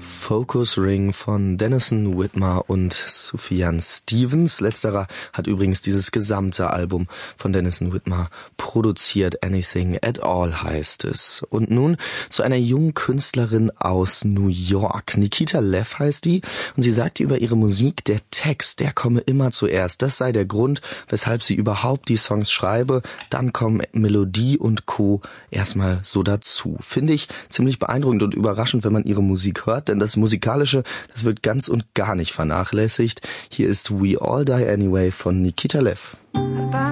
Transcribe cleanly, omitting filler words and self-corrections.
Focus Ring von Denison Whitmer und Sufjan Stevens. Letzterer hat übrigens dieses gesamte Album von Denison Whitmer produziert. Anything at All heißt es. Und nun zu einer jungen Künstlerin aus New York. Nikita Lev heißt die und sie sagte über ihre Musik, der Text, der komme immer zuerst. Das sei der Grund, weshalb sie überhaupt die Songs schreibe. Dann kommen Melodie und Co. erstmal so dazu. Finde ich ziemlich beeindruckend und überraschend, wenn man ihre Musik hört, denn das Musikalische, das wird ganz und gar nicht vernachlässigt. Hier ist We All Die Anyway von Nikita Lev.